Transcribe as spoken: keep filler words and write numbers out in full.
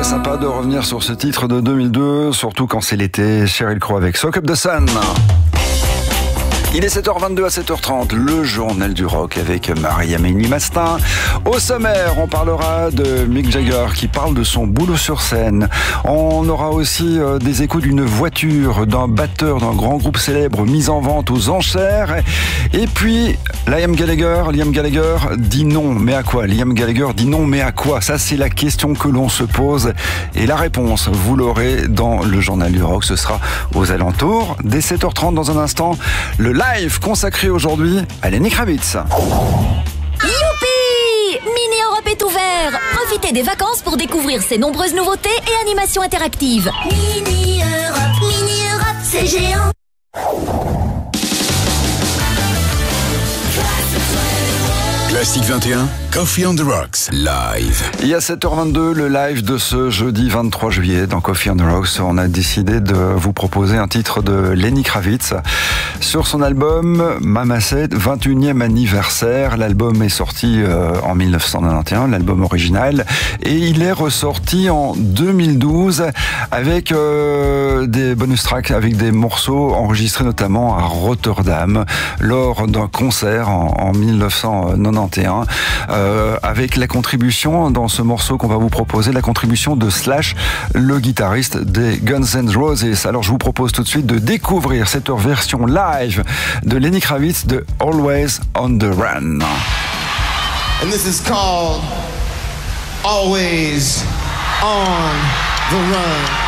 Très sympa de revenir sur ce titre de deux mille deux, surtout quand c'est l'été. Sheryl Crow avec Soak Up the Sun. Il est sept heures vingt-deux à sept heures trente, le journal du rock avec Marie-Amélie Mastin. Au sommaire, on parlera de Mick Jagger qui parle de son boulot sur scène. On aura aussi euh, des échos d'une voiture, d'un batteur d'un grand groupe célèbre mis en vente aux enchères. Et puis, Liam Gallagher, Liam Gallagher dit non, mais à quoi? Liam Gallagher dit non, mais à quoi? Ça, c'est la question que l'on se pose. Et la réponse, vous l'aurez dans le journal du rock. Ce sera aux alentours des sept heures trente dans un instant. Le live consacré aujourd'hui à Lenny Kravitz. Youpi! Mini Europe est ouvert. Profitez des vacances pour découvrir ses nombreuses nouveautés et animations interactives. Mini Europe, Mini Europe, c'est géant. Classique vingt et un, Coffee on the Rocks, live. Il y a sept heures vingt-deux, le live de ce jeudi vingt-trois juillet dans Coffee on the Rocks. On a décidé de vous proposer un titre de Lenny Kravitz sur son album Mama Said, vingt et unième anniversaire. L'album est sorti euh, en mille neuf cent quatre-vingt-onze, l'album original, et il est ressorti en deux mille douze avec euh, des bonus tracks, avec des morceaux enregistrés notamment à Rotterdam lors d'un concert en, en mille neuf cent quatre-vingt-onze. Euh, avec la contribution dans ce morceau qu'on va vous proposer, la contribution de Slash, le guitariste des Guns N' Roses. Alors je vous propose tout de suite de découvrir cette version live de Lenny Kravitz de Always on the Run. And this is called Always on the Run.